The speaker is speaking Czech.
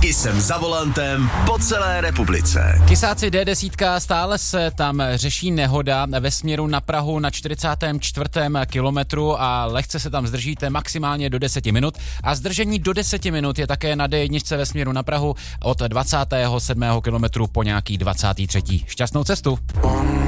Kysem za volantem po celé republice. Kysáci D10, stále se tam řeší nehoda ve směru na Prahu na 44. kilometru a lehce se tam zdržíte maximálně do 10 minut. A zdržení do 10 minut je také na D1 ve směru na Prahu od 27. kilometru po nějaký 23. Šťastnou cestu.